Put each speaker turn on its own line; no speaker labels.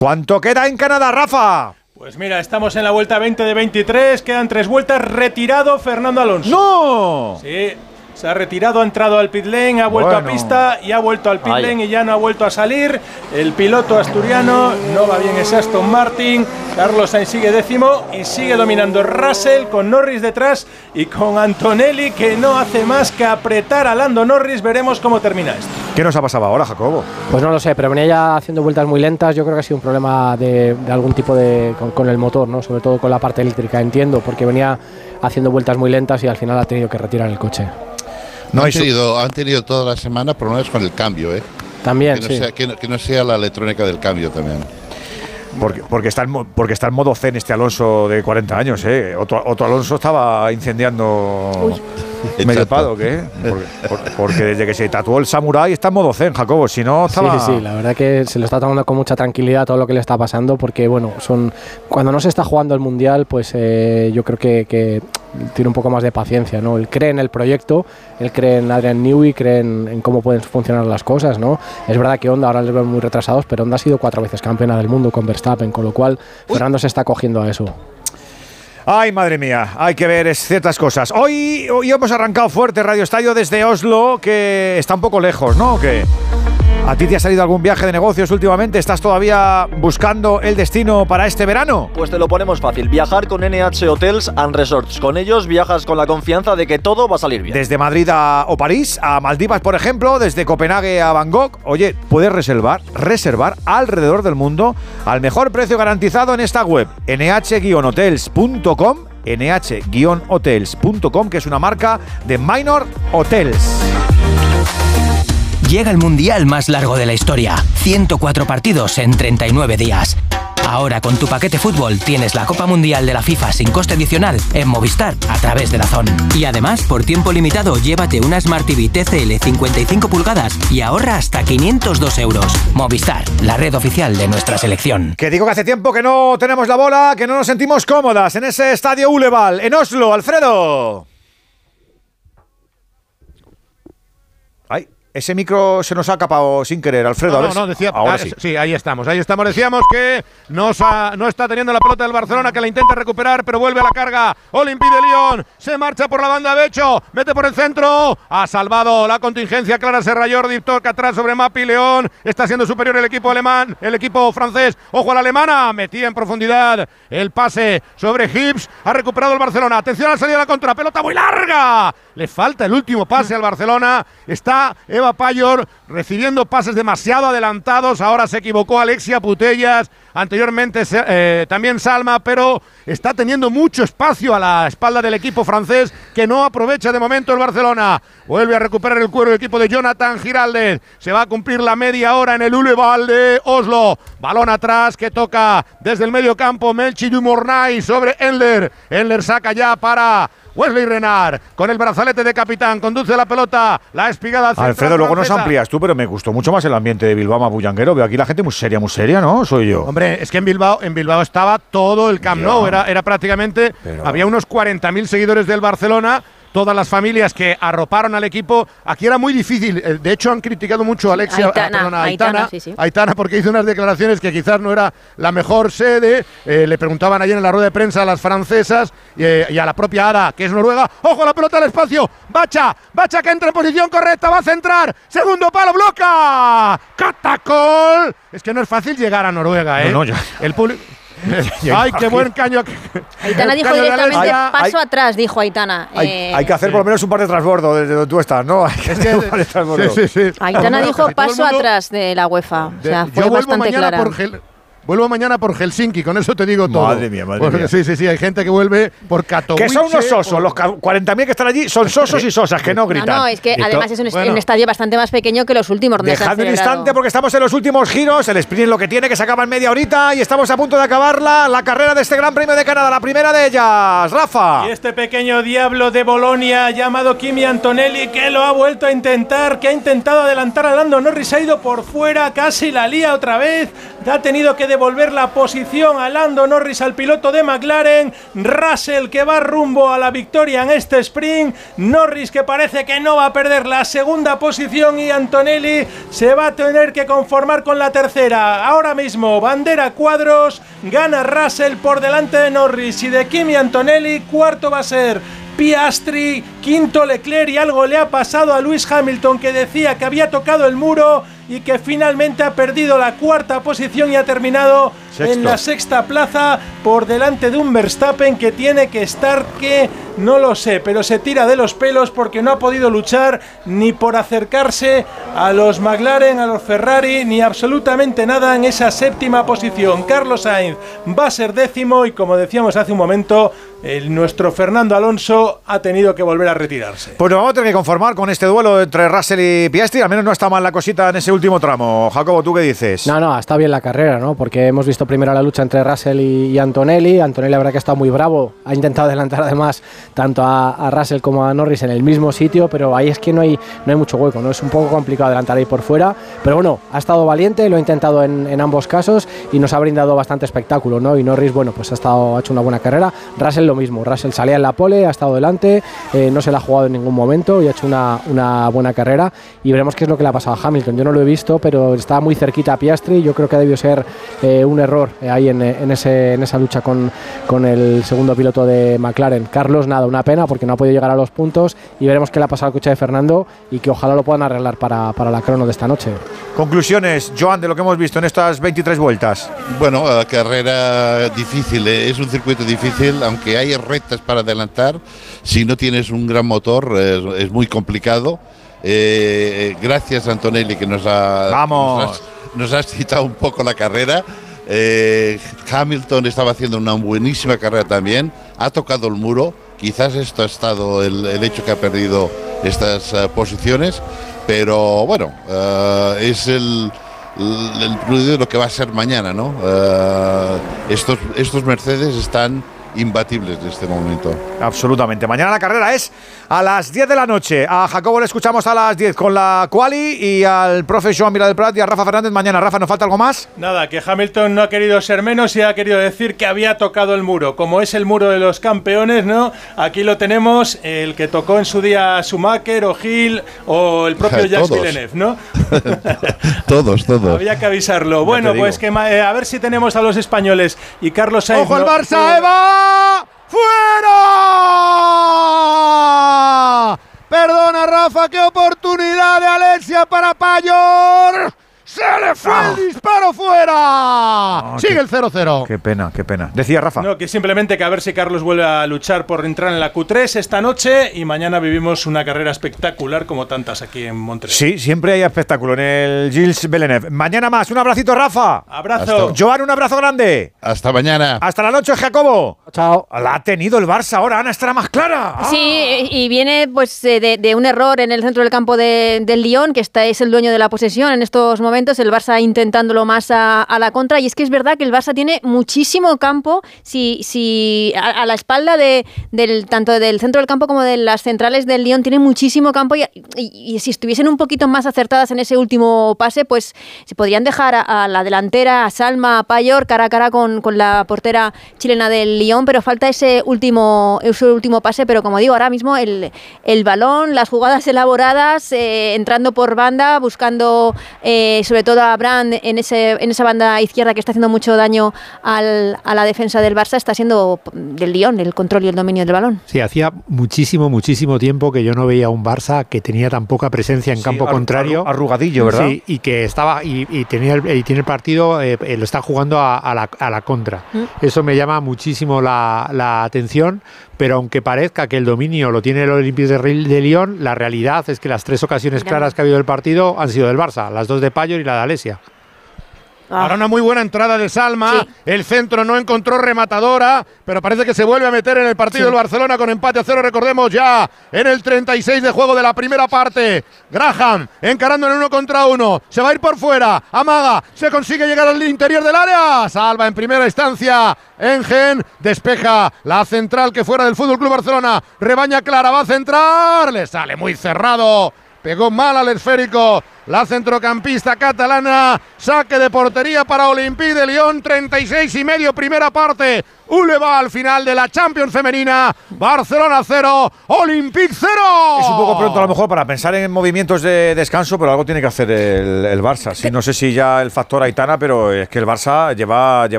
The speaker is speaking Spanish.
¿Cuánto queda en Canadá, Rafa?
Pues mira, estamos en la vuelta 20 de 23, quedan 3 vueltas, retirado Fernando Alonso.
¡No!
Sí, se ha retirado, ha entrado al pit lane, ha vuelto a pista y ha vuelto al pit lane y ya no ha vuelto a salir. El piloto asturiano, no va bien ese Aston Martin. Carlos Sainz sigue décimo y sigue dominando Russell con Norris detrás y con Antonelli, que no hace más que apretar a Lando Norris. Veremos cómo termina esto.
¿Qué nos ha pasado ahora, Jacobo?
Pues no lo sé, pero venía ya haciendo vueltas muy lentas. Yo creo que ha sido un problema de algún tipo con el motor, ¿no? Sobre todo con la parte eléctrica, entiendo, porque venía haciendo vueltas muy lentas y al final ha tenido que retirar el coche.
No han tenido toda la semana problemas con el cambio, ¿eh?
También,
que no
sí.
sea, que no sea la electrónica del cambio también.
Porque está en modo zen este Alonso de 40 años, ¿eh? Otro Alonso estaba incendiando medio pado, ¿qué? Porque desde que se tatuó el samurái está en modo zen, Jacobo. Si no, estaba...
Sí, la verdad que se lo está tomando con mucha tranquilidad todo lo que le está pasando, porque bueno, cuando no se está jugando el Mundial, pues yo creo que tiene un poco más de paciencia, ¿no? Él cree en el proyecto, él cree en Adrian Newey, cree en cómo pueden funcionar las cosas, ¿no? Es verdad que Honda ahora les veo muy retrasados, pero Honda ha sido 4 veces campeona del mundo con Verstappen, con lo cual Fernando se está cogiendo a eso.
Ay, madre mía, hay que ver ciertas cosas. Hoy hemos arrancado fuerte Radio Estadio desde Oslo, que está un poco lejos, ¿no? ¿Qué? ¿A ti te ha salido algún viaje de negocios últimamente? ¿Estás todavía buscando el destino para este verano?
Pues te lo ponemos fácil. Viajar con NH Hotels and Resorts. Con ellos viajas con la confianza de que todo va a salir bien.
Desde Madrid o París, a Maldivas, por ejemplo, desde Copenhague a Bangkok. Oye, puedes reservar alrededor del mundo al mejor precio garantizado en esta web, nh-hotels.com, nh-hotels.com, que es una marca de Minor Hotels.
Llega el mundial más largo de la historia. 104 partidos en 39 días. Ahora con tu paquete fútbol tienes la Copa Mundial de la FIFA sin coste adicional en Movistar a través de DAZN. Y además, por tiempo limitado, llévate una Smart TV TCL 55 pulgadas y ahorra hasta 502 euros. Movistar, la red oficial de nuestra selección.
Que digo que hace tiempo que no tenemos la bola, que no nos sentimos cómodas en ese estadio Uleval, en Oslo. Alfredo. Ay. Ese micro se nos ha capado sin querer, Alfredo.
Decía.
Ahora sí.
Sí, ahí estamos. Decíamos que no está teniendo la pelota del Barcelona, que la intenta recuperar, pero vuelve a la carga. Olympique de Lyon se marcha por la banda Becho, mete por el centro. Ha salvado la contingencia Clara Serra Jordi, toca atrás sobre Mapi León. Está siendo superior el equipo alemán, el equipo francés. Ojo a la alemana, metía en profundidad el pase sobre Hibbs. Ha recuperado el Barcelona. Atención a la salida de la contra, pelota muy larga. Le falta el último pase al Barcelona. Está Eva Payor recibiendo pases demasiado adelantados. Ahora se equivocó Alexia Putellas, anteriormente también Salma, pero está teniendo mucho espacio a la espalda del equipo francés, que no aprovecha de momento el Barcelona. Vuelve a recuperar el cuero el equipo de Jonathan Giraldez. Se va a cumplir la media hora en el Uleval de Oslo. Balón atrás que toca desde el medio campo Melchi Dumornay sobre Endler. Endler saca ya para Wesley Renard, con el brazalete de capitán, conduce la pelota, la espigada central.
Alfredo, luego nos
francesa.
amplías tú, pero me gustó mucho más el ambiente de Bilbao más bullanguero. Veo aquí la gente muy seria, ¿no? Soy yo.
Hombre, es que en Bilbao estaba todo el Camp Nou, era prácticamente, había unos 40.000 seguidores del Barcelona. Todas las familias que arroparon al equipo. Aquí era muy difícil. De hecho, han criticado mucho a Aitana, porque hizo unas declaraciones que quizás no era la mejor sede. Le preguntaban ayer en la rueda de prensa a las francesas y a la propia Ada, que es noruega. ¡Ojo, la pelota al espacio! Bacha que entra en posición correcta, va a centrar. Segundo palo, bloca. ¡Catacol! Es que no es fácil llegar a Noruega, ¿eh?
No, ya.
El público... ¡Ay, qué buen caño!
Aitana dijo directamente paso atrás, dijo Aitana.
Hay que hacer por lo menos un par de transbordo desde donde tú estás, ¿no? Hay que hacer un par de transbordo.
Sí.
Aitana dijo paso atrás de la UEFA. O sea, fue bastante clara.
Vuelvo mañana por Helsinki, con eso te digo todo.
Madre mía.
Sí, hay gente que vuelve por Katowice.
Que son unos sosos, los 40.000 que están allí son sosos y sosas, que no gritan.
No, es que además es un estadio bastante más pequeño que los últimos.
Dejadme un instante porque estamos en los últimos giros, el sprint es lo que tiene, que se acaba en media horita y estamos a punto de acabar la carrera de este Gran Premio de Canadá, la primera de ellas, Rafa.
Y este pequeño diablo de Bolonia llamado Kimi Antonelli, que lo ha vuelto a intentar, que ha intentado adelantar a Lando Norris, ha ido por fuera, casi la lía otra vez, ha tenido que devolver la posición a Lando Norris, al piloto de McLaren. Russell que va rumbo a la victoria en este sprint. Norris que parece que no va a perder la segunda posición y Antonelli se va a tener que conformar con la tercera. Ahora mismo bandera cuadros, gana Russell por delante de Norris y de Kimi Antonelli. Cuarto va a ser Piastri, quinto Leclerc, y algo le ha pasado a Lewis Hamilton, que decía que había tocado el muro y que finalmente ha perdido la cuarta posición y ha terminado en la sexta plaza por delante de un Verstappen que tiene que estar, que no lo sé, pero se tira de los pelos porque no ha podido luchar ni por acercarse a los McLaren, a los Ferrari, ni absolutamente nada en esa séptima posición. Carlos Sainz va a ser décimo y, como decíamos hace un momento, nuestro Fernando Alonso ha tenido que volver a retirarse.
Pues nos vamos a tener que conformar con este duelo entre Russell y Piastri. Al menos no está mal la cosita en ese último tramo. Jacobo, ¿tú qué dices?
No, está bien la carrera, ¿no? Porque hemos visto primero la lucha entre Russell y Antonelli. Antonelli, la verdad que ha estado muy bravo. Ha intentado adelantar además tanto a Russell como a Norris en el mismo sitio, pero ahí es que no hay mucho hueco, ¿no? Es un poco complicado adelantar ahí por fuera. Pero bueno, ha estado valiente, lo ha intentado en ambos casos y nos ha brindado bastante espectáculo, ¿no? Y Norris, bueno, pues ha hecho una buena carrera. Russell lo mismo. Russell salía en la pole, ha estado delante, no se la ha jugado en ningún momento y ha hecho una buena carrera. Y veremos qué es lo que le ha pasado a Hamilton. Yo no lo he visto, pero está muy cerquita a Piastri. Yo creo que ha debido ser un error ahí en esa lucha con el segundo piloto de McLaren. Carlos, nada, una pena porque no ha podido llegar a los puntos y veremos qué le ha pasado al coche de Fernando y que ojalá lo puedan arreglar para la crono de esta noche.
Conclusiones, Joan, de lo que hemos visto en estas 23 vueltas.
Bueno, carrera difícil, es un circuito difícil, aunque hay rectas para adelantar. Si no tienes un gran motor es muy complicado. Gracias a Antonelli que nos ha citado un poco la carrera. Hamilton estaba haciendo una buenísima carrera también, ha tocado el muro. Quizás esto ha estado el hecho que ha perdido estas posiciones, pero bueno, es el de lo que va a ser mañana, ¿no? Estos Mercedes están imbatibles en este momento.
Absolutamente. Mañana la carrera es a las 10 de la noche. A Jacobo le escuchamos a las 10 con la quali y al profe Joan Miró del Prat y a Rafa Fernández mañana. Rafa, ¿nos falta algo más?
Nada, que Hamilton no ha querido ser menos y ha querido decir que había tocado el muro. Como es el muro de los campeones, ¿no? Aquí lo tenemos, el que tocó en su día Schumacher o Hill o el propio Jacques Villeneuve, ¿no?
Todos.
Había que avisarlo. Bueno, pues que a ver si tenemos a los españoles y Carlos Sainz.
¡Ojo el Barça, Eva! ¡Fuera! Perdona, Rafa, qué oportunidad de Alexia para Payor. ¡Se le fue el disparo fuera! Sigue el 0-0.
Qué pena. Decía Rafa.
No, que simplemente que a ver si Carlos vuelve a luchar por entrar en la Q3 esta noche y mañana vivimos una carrera espectacular como tantas aquí en Montreal.
Sí, siempre hay espectáculo en el Gilles Villeneuve. Mañana más. Un abracito, Rafa.
Abrazo.
Joan, un abrazo grande.
Hasta mañana.
Hasta la noche, Jacobo.
Chao.
La ha tenido el Barça ahora. Ana estará más clara.
Sí, y viene pues de un error en el centro del campo del Lyon, que es el dueño de la posesión en estos momentos. El Barça intentándolo más a la contra, y es que es verdad que el Barça tiene muchísimo campo si a la espalda tanto del centro del campo como de las centrales del Lyon tiene muchísimo campo y si estuviesen un poquito más acertadas en ese último pase, pues se podrían dejar a la delantera, a Salma, a Payor cara a cara con la portera chilena del Lyon, pero falta ese último pase. Pero como digo, ahora mismo el balón, las jugadas elaboradas, entrando por banda, buscando sobre todo a Brand en esa banda izquierda que está haciendo mucho daño a la defensa del Barça, está siendo del Lyon el control y el dominio del balón.
Sí, hacía muchísimo tiempo que yo no veía un Barça que tenía tan poca presencia en campo contrario.
Arrugadillo, ¿verdad?
Sí, y que estaba y tiene el partido, lo está jugando a la contra. Eso me llama muchísimo la atención, pero aunque parezca que el dominio lo tiene el Olympique de Lyon, la realidad es que las 3 ocasiones claras que ha habido del partido han sido del Barça, las 2 de Payor y la de Alexia.
Ahora una muy buena entrada de Salma. Sí. El centro no encontró rematadora, pero parece que se vuelve a meter en el partido del Barcelona con empate a 0. Recordemos ya en el 36 de juego de la primera parte. Graham encarando en 1 contra 1. Se va a ir por fuera. Amaga. Se consigue llegar al interior del área. Salva en primera instancia. Engen despeja la central que fuera del FC Barcelona. Rebaña Clara. Va a centrar. Le sale muy cerrado pegó mal al esférico la centrocampista catalana. Saque de portería para Olympique de Lyon, 36,5 primera parte. Uleva al final de la Champions femenina. Barcelona 0, Olympique 0.
Es un poco pronto a lo mejor para pensar en movimientos de descanso, pero algo tiene que hacer el Barça. Sí, no sé si ya el factor Aitana, pero es que el Barça lleva